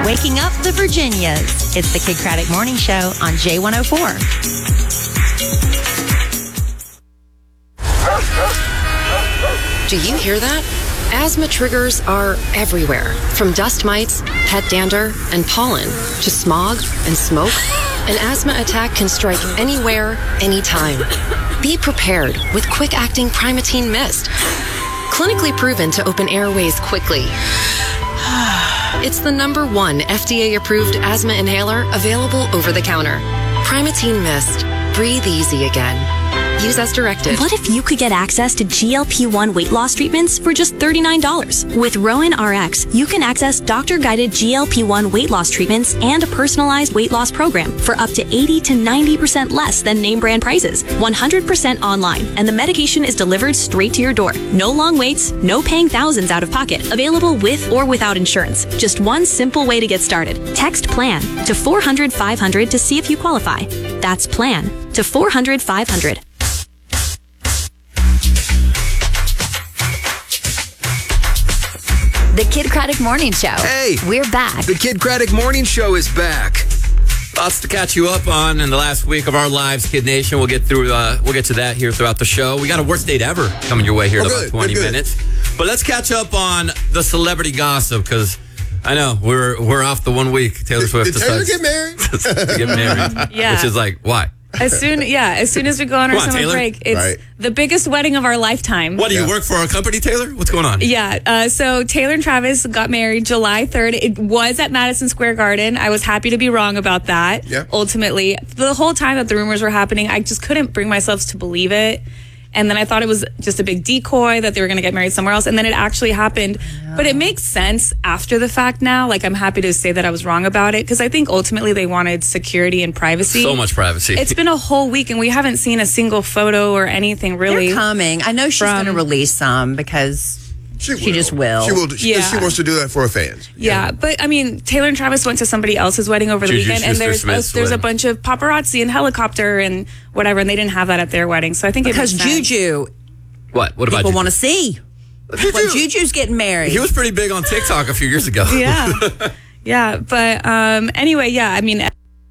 Waking up the Virginias. It's the Kid Craddock Morning Show on J104. Do you hear that? Asthma triggers are everywhere, from dust mites, pet dander, and pollen, to smog and smoke. An asthma attack can strike anywhere, anytime. Be prepared with quick-acting Primatene Mist. Clinically proven to open airways quickly. It's the #1 FDA-approved asthma inhaler available over the counter. Primatene Mist. Breathe easy again. Use as directed. What if you could get access to GLP-1 weight loss treatments for just $39? With Rowan RX, you can access doctor-guided GLP-1 weight loss treatments and a personalized weight loss program for up to 80 to 90% less than name brand prices. 100% online, and the medication is delivered straight to your door. No long waits, no paying thousands out of pocket. Available with or without insurance. Just one simple way to get started. Text PLAN to 400-500 to see if you qualify. That's PLAN to 400-500. The Kid Craddock Morning Show. Hey! We're back. The Kid Craddock Morning Show is back. Lots to catch you up on in the last week of our lives, Kid Nation. We'll get through. We'll get to that here throughout the show. We got a worst date ever coming your way here in about 20 minutes. But let's catch up on the celebrity gossip, because I know we're off the 1 week. Taylor Swift Did Taylor decides get married? to get married. Yeah. Which is like, why? As soon as we go on our summer Taylor. break, it's Right. the biggest wedding of our lifetime. What, do you work for our company, Taylor? What's going on? Yeah, so Taylor and Travis got married July 3rd. It was at Madison Square Garden. I was happy to be wrong about that. Yeah. Ultimately, the whole time that the rumors were happening, I just couldn't bring myself to believe it. And then I thought it was just a big decoy that they were going to get married somewhere else. And then it actually happened. But it makes sense after the fact now. Like, I'm happy to say that I was wrong about it, because I think ultimately they wanted security and privacy. So much privacy. It's been a whole week and we haven't seen a single photo or anything really. They're coming. I know she's going to release some because she just will. She will. Yeah. She wants to do that for her fans. Yeah, but I mean, Taylor and Travis went to somebody else's wedding over the Juju weekend, and Schuster-Smith's there's a wedding. bunch of paparazzi and helicopter and whatever, and they didn't have that at their wedding. So I think because it makes sense. Juju, What about people Juju? want to see when Juju's getting married. He was pretty big on TikTok a few years ago. Yeah, yeah, but anyway, yeah, I mean.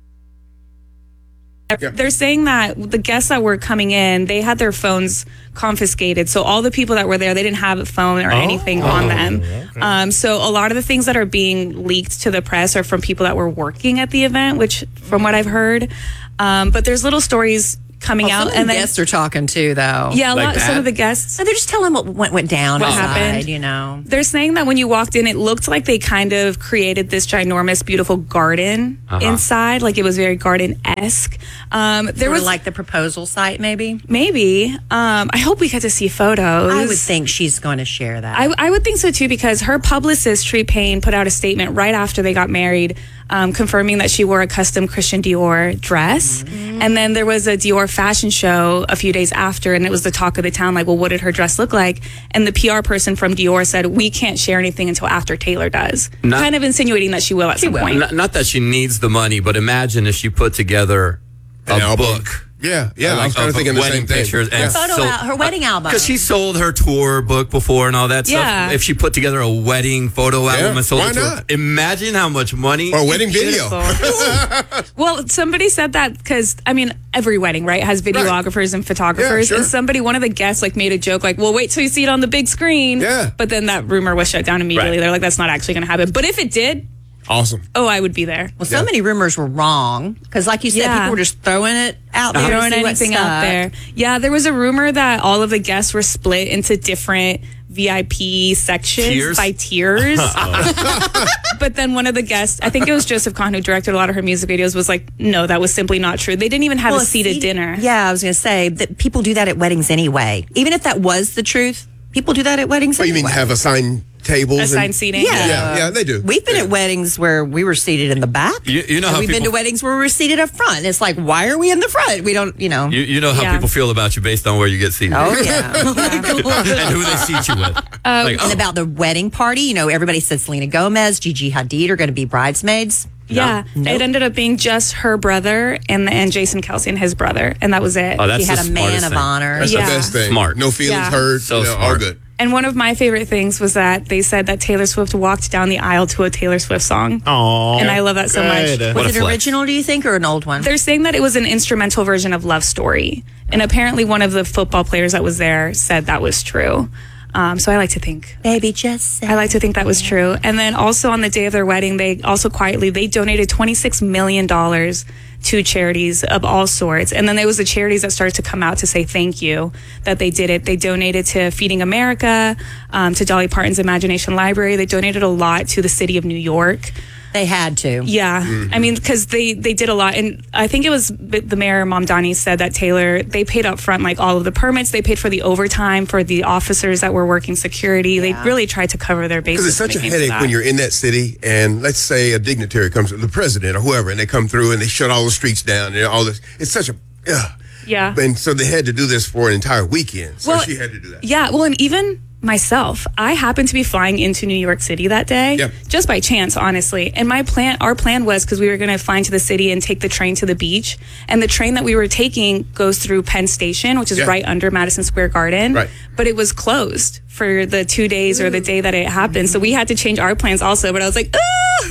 They're saying that the guests that were coming in, they had their phones confiscated. So all the people that were there, they didn't have a phone or anything on them. Okay. So a lot of the things that are being leaked to the press are from people that were working at the event, which from what I've heard. But there's little stories coming out. And the guests are talking too, though. Yeah, Like some of the guests. So they're just telling what went down. What outside, happened. you know. They're saying that when you walked in, it looked like they kind of created this ginormous, beautiful garden inside. Like it was very garden-esque. There was like the proposal site, maybe? Maybe. I hope we get to see photos. I would think she's going to share that. I would think so too, because her publicist, Tree Payne, put out a statement right after they got married, confirming that she wore a custom Christian Dior dress. Mm-hmm. And then there was a Dior fashion show a few days after, and it was the talk of the town, like, well, what did her dress look like? And the PR person from Dior said, we can't share anything until after Taylor does. Kind of insinuating that she will at some point. Not that she needs the money, but imagine if she put together a book. Yeah. I was kind of thinking the same thing. Pictures and her wedding album. Because she sold her tour book before and all that Yeah. stuff. If she put together a wedding photo album and sold why it to her, not? imagine how much money. Or a wedding video. Well, somebody said that because, I mean, every wedding, right, has videographers and photographers. Yeah, sure. And somebody, one of the guests, like, made a joke, like, well, wait till you see it on the big screen. Yeah. But then that rumor was shut down immediately. Right. They're like, that's not actually going to happen. But if it did, Awesome. oh, I would be there. Well, so many rumors were wrong because, like you said, people were just throwing it out there. Throwing to see what anything out stuck. there. Yeah, there was a rumor that all of the guests were split into different VIP sections Tiers? by tiers. But then one of the guests, I think it was Joseph Kahn, who directed a lot of her music videos, was like, no, that was simply not true. They didn't even have a seated dinner. Yeah, I was going to say that people do that at weddings anyway. Even if that was the truth, people do that at weddings What, you anyway. mean have assigned tables? Assigned seating? Yeah, they do. We've been at weddings where we were seated in the back. You know how we've been to weddings where we were seated up front. It's like, why are we in the front? We don't, You know how people feel about you based on where you get seated. Oh, yeah. And who they seat you with. And about the wedding party, everybody said Selena Gomez, Gigi Hadid are going to be bridesmaids. Yeah, Nope. it ended up being just her brother and Jason Kelsey and his brother, and that was it. Oh, that's He had the a man smartest of thing. honor. That's Yeah. the best thing. Smart. No feelings Yeah. hurt. So all smart. good. And one of my favorite things was that they said that Taylor Swift walked down the aisle to a Taylor Swift song. Oh, and I love that so much. Was it original, do you think, or an old one? They're saying that it was an instrumental version of Love Story. And apparently one of the football players that was there said that was true. So I like to think. Baby, just say. I like to think that was true. And then also on the day of their wedding, they also quietly, they donated $26 million to charities of all sorts. And then there was the charities that started to come out to say thank you that they did it. They donated to Feeding America, to Dolly Parton's Imagination Library. They donated a lot to the city of New York. They had to. Yeah. Mm-hmm. I mean, because they did a lot. And I think it was the mayor, Mamdani, said that Taylor, they paid up front, like all of the permits. They paid for the overtime for the officers that were working security. Yeah. They really tried to cover their bases. Because it's such a headache when you're in that city and let's say a dignitary comes, the president or whoever, and they come through and they shut all the streets down and all this. It's such a, yeah. And so they had to do this for an entire weekend. So she had to do that. Yeah. Well, and even myself, I happened to be flying into New York City that day, just by chance, honestly. And our plan was because we were going to fly into the city and take the train to the beach. And the train that we were taking goes through Penn Station, which is right under Madison Square Garden. Right. But it was closed for the 2 days or the day that it happened. So we had to change our plans also. But I was like,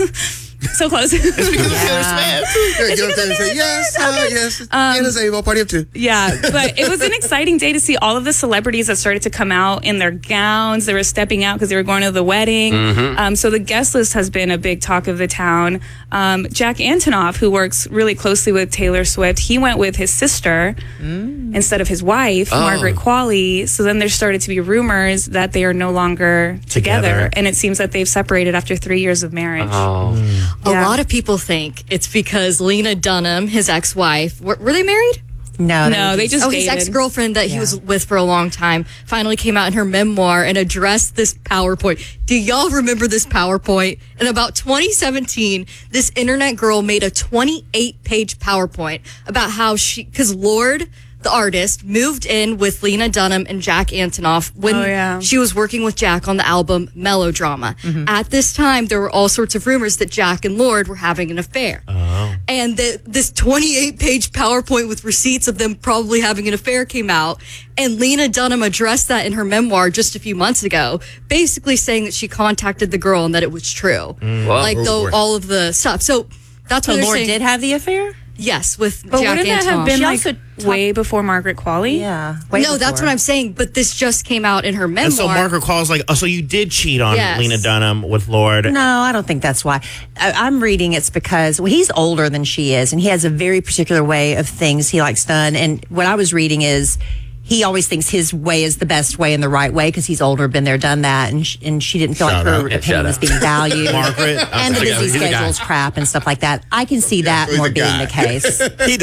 so close. It's because of Taylor Swift. Get up there and say, yes. I'll party up too. Yeah, but it was an exciting day to see all of the celebrities that started to come out in their gowns. They were stepping out because they were going to the wedding. Mm-hmm. So the guest list has been a big talk of the town. Jack Antonoff, who works really closely with Taylor Swift, he went with his sister instead of his wife, Margaret Qualley. So then there started to be rumors that they are no longer together. And it seems that they've separated after 3 years of marriage. A lot of people think it's because Lena Dunham, his ex-wife, were they married? No, they just dated. His ex-girlfriend that he was with for a long time finally came out in her memoir and addressed this PowerPoint. Do y'all remember this PowerPoint? In about 2017, this internet girl made a 28-page PowerPoint about how because Lorde, the artist, moved in with Lena Dunham and Jack Antonoff when she was working with Jack on the album Melodrama. Mm-hmm. At this time, there were all sorts of rumors that Jack and Lorde were having an affair. And this 28-page PowerPoint with receipts of them probably having an affair came out. And Lena Dunham addressed that in her memoir just a few months ago, basically saying that she contacted the girl and that it was true. All of the stuff. So that's what Lorde did have the affair? Yes, with but Jack wouldn't that Antonoff. have been way before Margaret Qualley? Yeah. No, that's what I'm saying. But this just came out in her memoir. And so Margaret Qualley's like, so you did cheat on Lena Dunham with Lorde? No, I don't think that's why. I'm reading it's because he's older than she is, and he has a very particular way of things he likes done. And what I was reading is he always thinks his way is the best way and the right way because he's older, been there, done that, and she didn't feel like her opinion was being valued. Margaret, and the busy schedules crap and stuff like that. I can see that more being the case.